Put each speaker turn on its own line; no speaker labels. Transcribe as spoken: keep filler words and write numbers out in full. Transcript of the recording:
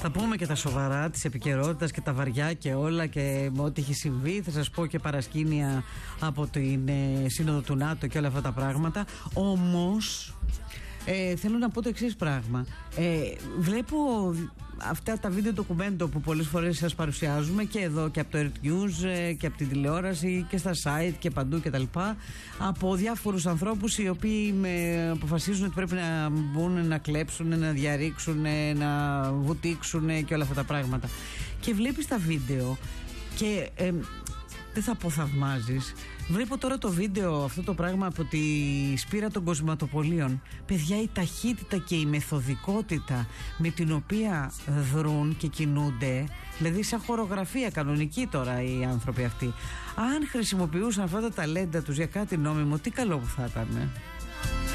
Θα πούμε και τα σοβαρά της επικαιρότητας και τα βαριά και όλα και ό,τι έχει συμβεί. Θα σας πω και παρασκήνια από την ε, Σύνοδο του ΝΑΤΟ και όλα αυτά τα πράγματα. Όμως ε, θέλω να πω το εξής πράγμα. Ε, βλέπω αυτά τα βίντεο ντοκουμέντο που πολλές φορές σας παρουσιάζουμε και εδώ και από το Earth News και από την τηλεόραση και στα site και παντού και τα λοιπά, από διάφορους ανθρώπους οι οποίοι με αποφασίζουν ότι πρέπει να μπουν, να κλέψουν, να διαρρήξουν, να βουτήξουν και όλα αυτά τα πράγματα. Και βλέπεις τα βίντεο και ε, δεν θα πω θαυμάζεις. Βλέπω τώρα το βίντεο αυτό το πράγμα από τη σπήρα των κοσματοπολίων. Παιδιά, η ταχύτητα και η μεθοδικότητα με την οποία δρούν και κινούνται, δηλαδή σαν χορογραφία κανονική τώρα οι άνθρωποι αυτοί, αν χρησιμοποιούσαν αυτά τα ταλέντα τους για κάτι νόμιμο, τι καλό που θα ήταν.